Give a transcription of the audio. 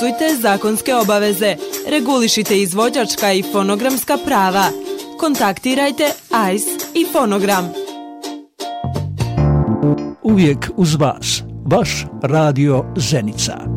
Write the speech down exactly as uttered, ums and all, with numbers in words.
poštujte zakonske obaveze, regulišite izvođačka i fonogramska prava. Kontaktirajte A I S i Fonogram. Uvijek uz vas, vaš Radio Zenica.